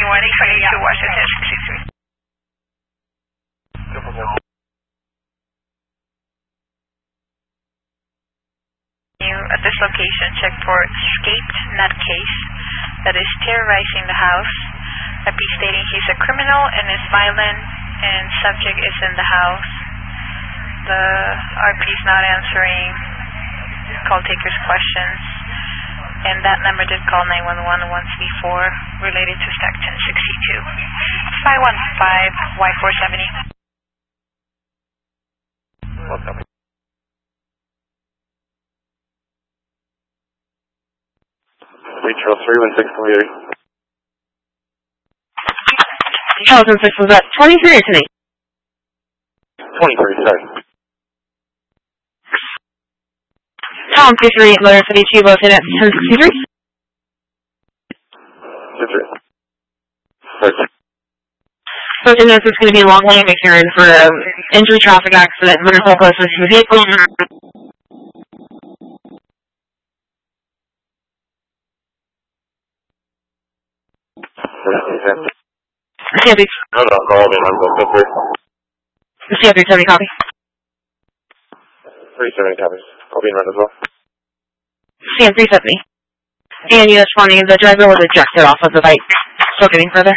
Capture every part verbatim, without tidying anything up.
twenty-one twenty-two Washington sixty-three. At this location, check for escaped nutcase that is terrorizing the house. I P stating he's a criminal and is violent, and subject is in the house. The R P is not answering call taker's questions, and that number did call nine one one once before related to stack ten sixty-two. five one five Y four seventy. What's up? Charles three one six twenty-three. Charles one six, was that twenty-three or twenty? twenty-three, sorry. Tom three three, Motor City Chief, Lieutenant ten sixty-three. sixty-three. Sorry. Lieutenant, this is going to be a long lane McCarran for an um, injury traffic accident, motorcyclist with the vehicle. C M three. No, no, no, I'll be on go through. C M three seventy, copy. three seventy copies. I'll be in run as well. C M three seventy. And U S twenty, the driver was ejected off of the bike. Still getting further.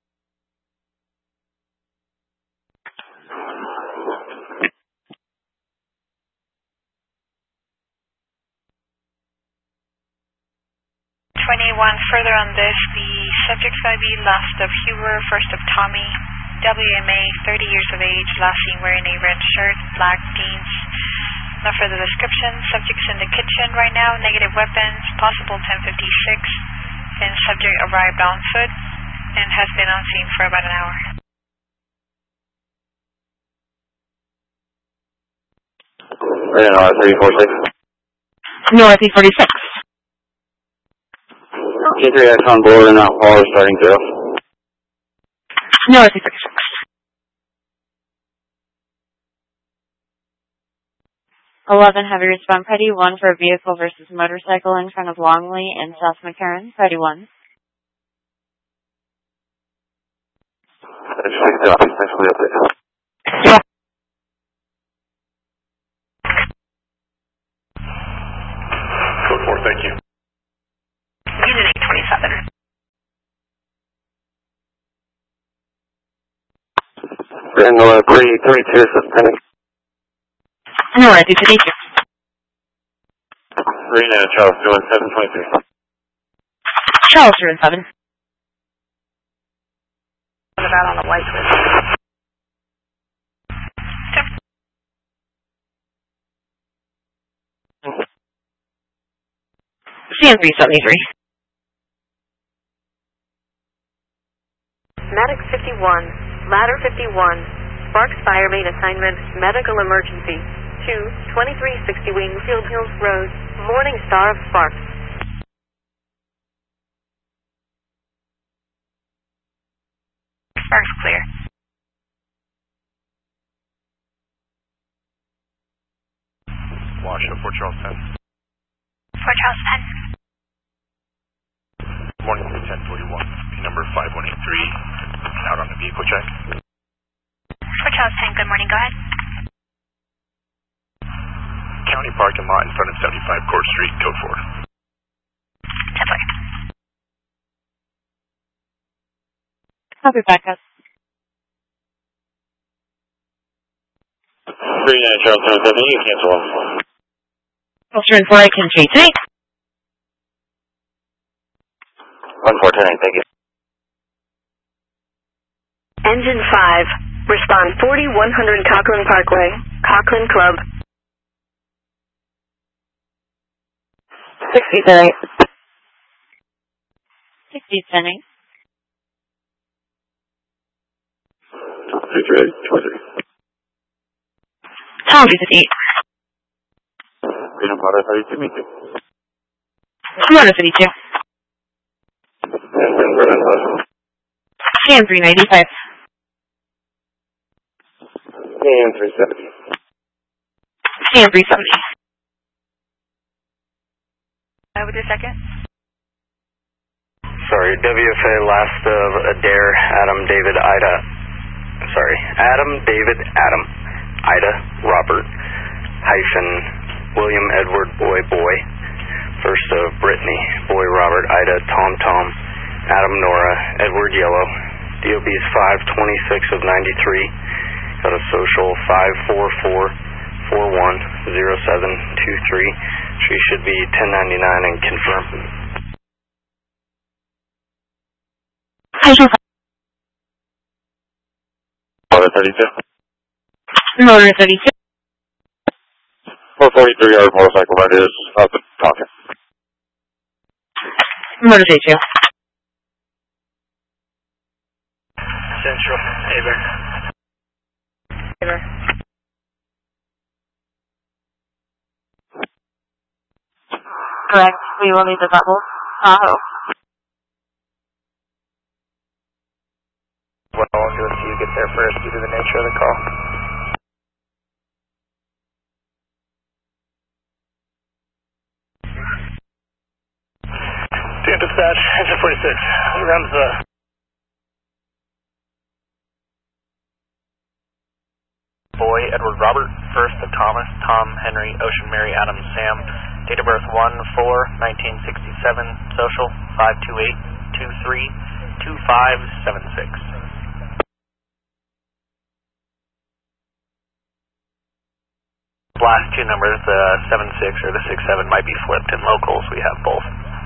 twenty-one, further on this, the subject's going to be last of Huber, first of Tommy, W M A, thirty years of age, last seen wearing a red shirt, black jeans. No further description. Subject's in the kitchen right now, negative weapons, possible ten fifty-six, and subject arrived on foot and has been on scene for about an hour. Right now, three forty-six. North E forty-six. K three X on board and out power starting zero. North E forty-six. eleven, heavy response, Petty one for vehicle versus motorcycle in front of Longley and South McCarran, Petty one. Thanks for the update. Yeah. Code four, thank you. Unit eight twenty-seven. And uh, three thirty-two is suspended. No, I think thank you. Three now, Charles doing seven twenty-three. Charles doing seven. What about on the white list? C M three seventy-three. Maddox fifty-one, Ladder fifty-one, Sparks Fire Main Assignment, Medical Emergency, two twenty-three sixty Wingfield Hills Road, Morning Star of Sparks. Sparks clear. Wash up Fort Charles ten. Fort Charles ten. Morning to ten forty-one, P number five one eight three, out on the vehicle check. Fort Charles ten, good morning, go ahead. County parking lot in front of seventy-five Court Street, code four. ten four. Copy backup. three nine Charles ten seven, you can cancel one four. Ulster and four, I can J T. one four ten eight, thank you. Engine five, respond forty one hundred Cochran Parkway, Cochran Club. sixty ten eight. sixty ten eight. three three twenty-three. Tom fifty-eight. Freedom Water thirty-two, meet you. Motor fifty-two. C M three ninety-five. C M three seventy. C M three seventy. I would do a second. Sorry. sorry, W F A last of Adair, Adam, David, Ida, I'm sorry, Adam, David, Adam, Ida, Robert, hyphen, William, Edward, boy, boy, first of Brittany, boy, Robert, Ida, Tom, Tom, Adam, Nora, Edward, Yellow, D O B is five twenty-six of ninety-three, got a social five four four four one zero seven two three, she should be ten ninety-nine and confirm. Motor thirty-two. Motor thirty-two. four forty-three yard motorcycle ride is up and talking. Motor thirty-two. Central, Haber. Haber. Correct. We will need the double. Tahoe. Well, you'll see you get there first due to the nature of the call. Team dispatch, engine forty-six, runs the... Boy, Edward Robert, first of Thomas, Tom, Henry, Ocean, Mary, Adam, Sam, date of birth one four nineteen sixty-seven, social five two eight two three two five seven six. Last two numbers, the seven six or the six seven, might be flipped in locals. We have both.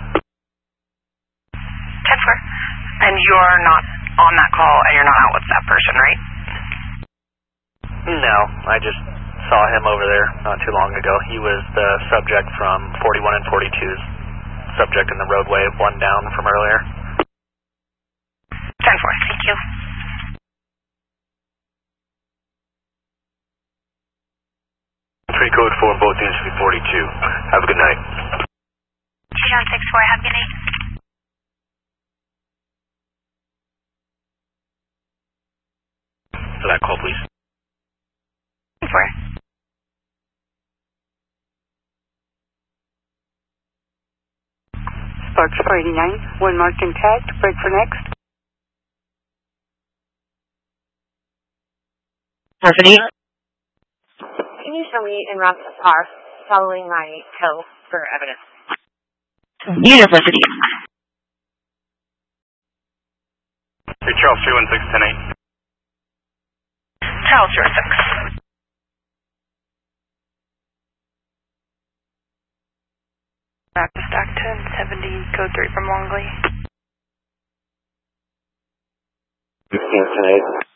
ten four. And you're not on that call and you're not out with that person, right? No, I just saw him over there not too long ago. He was the subject from forty-one and forty-two's subject in the roadway, one down from earlier. ten four, thank you. Three code four, both units should be forty-two. Have a good night. John six four, have a good night. For that call, please. ten four. Sparks four eighty-nine, one marked intact, break for next. Stephanie? Can you show me in Ross's car following my tow for evidence? University. Hey, Charles, three one six, ten eight. Charles, zero six. Back to Stockton, seventy, code three from Longley. sixteen, ten eight.